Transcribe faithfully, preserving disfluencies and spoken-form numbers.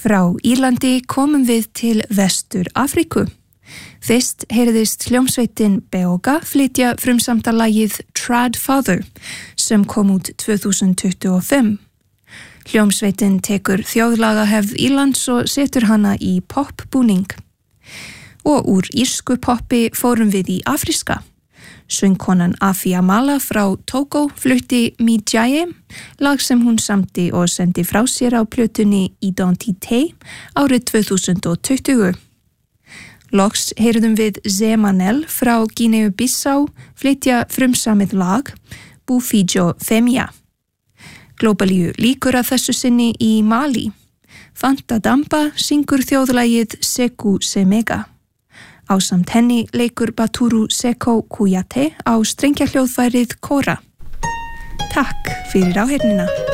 Frá Írlandi komum við til Vestur Afríku. Fyrst heyrðist hljómsveitin Beoga flytja frumsamtalagið Trad Father sem kom út tvö þúsund tuttugu og fimm. Hljómsveitin tekur þjóðlagahefð Írlands og setur hana í popbúning. Og úr írsku poppi fórum við í afríska. Söngkonan Afi Amala frá Togo flutti Midjaye, lag sem hún samti og sendi frá sér á plötunni Identité árið tvö þúsund tuttugu. Loks heyrðum við Zemanel frá Guinea-Bissau flytja frumsamið lag Bufijo Femia. Glóbalíu líkur að þessu sinni í Mali. Fanta Damba syngur þjóðlagið Seku Semega. Ásamt henni leikur Baturu Seko Kuyate á strengjahljóðfærið Kora. Takk fyrir áheyrnina.